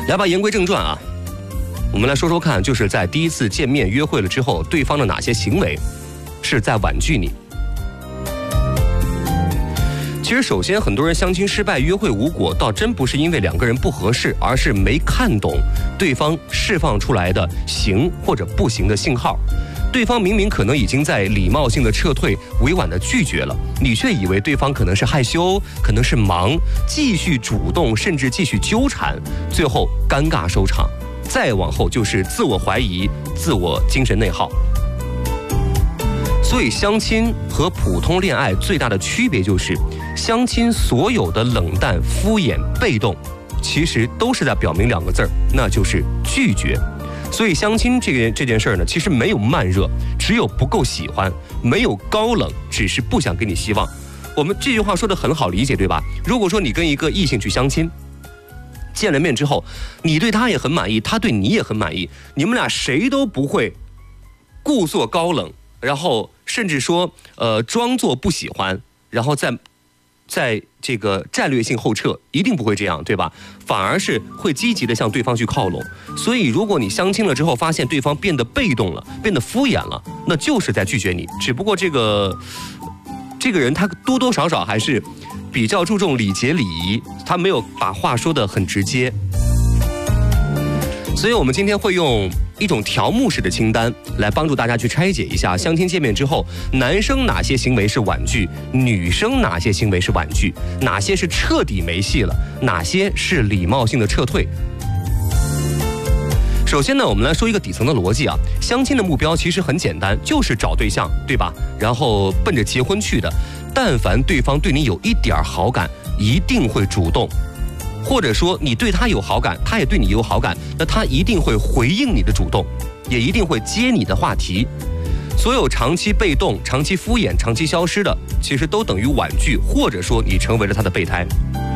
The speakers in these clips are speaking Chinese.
来吧，言归正传啊，我们来说说看，就是在第一次见面约会了之后，对方的哪些行为是在婉拒你。其实首先很多人相亲失败约会无果，倒真不是因为两个人不合适，而是没看懂对方释放出来的行或者不行的信号。对方明明可能已经在礼貌性的撤退，委婉的拒绝了，你却以为对方可能是害羞，可能是忙，继续主动，甚至继续纠缠，最后尴尬收场。再往后就是自我怀疑，自我精神内耗。所以相亲和普通恋爱最大的区别就是，相亲所有的冷淡、敷衍、被动，其实都是在表明两个字儿，那就是拒绝。所以相亲这件事儿呢，其实没有慢热，只有不够喜欢；没有高冷，只是不想给你希望。我们这句话说得很好理解，对吧？如果说你跟一个异性去相亲，见了面之后，你对他也很满意，他对你也很满意，你们俩谁都不会故作高冷，然后甚至说装作不喜欢，然后在这个战略性后撤，一定不会这样，对吧？反而是会积极的向对方去靠拢。所以如果你相亲了之后发现对方变得被动了，变得敷衍了，那就是在拒绝你。只不过这个人他多多少少还是比较注重礼节礼仪，他没有把话说得很直接。所以我们今天会用一种条目式的清单来帮助大家去拆解一下相亲见面之后，男生哪些行为是婉拒，女生哪些行为是婉拒，哪些是彻底没戏了，哪些是礼貌性的撤退。首先呢，我们来说一个底层的逻辑啊，相亲的目标其实很简单，就是找对象，对吧？然后奔着结婚去的。但凡对方对你有一点好感，一定会主动。或者说你对他有好感，他也对你有好感，那他一定会回应你的主动，也一定会接你的话题。所有长期被动、长期敷衍、长期消失的，其实都等于婉拒，或者说你成为了他的备胎。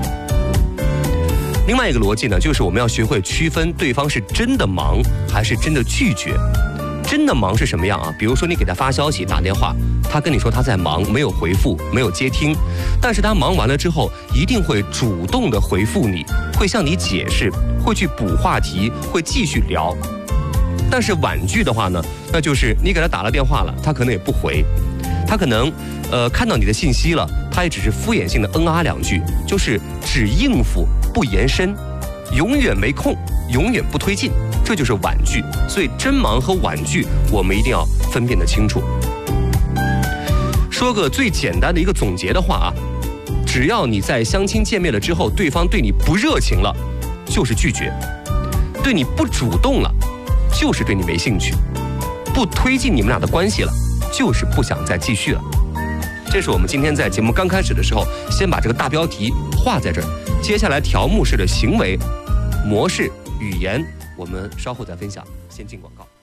另外一个逻辑呢，就是我们要学会区分对方是真的忙还是真的拒绝。真的忙是什么样啊？比如说你给他发消息、打电话，他跟你说他在忙，没有回复，没有接听，但是他忙完了之后一定会主动的回复你，会向你解释，会去补话题，会继续聊。但是婉拒的话呢，那就是你给他打了电话了，他可能也不回，他可能看到你的信息了，他也只是敷衍性的啊两句，就是只应付不延伸，永远没空，永远不推进，这就是婉拒。所以真忙和婉拒我们一定要分辨得清楚。说个最简单的一个总结的话啊，只要你在相亲见面了之后，对方对你不热情了，就是拒绝；对你不主动了，就是对你没兴趣；不推进你们俩的关系了，就是不想再继续了。这是我们今天在节目刚开始的时候，先把这个大标题画在这儿。接下来条目式的行为模式语言，我们稍后再分享。先进广告。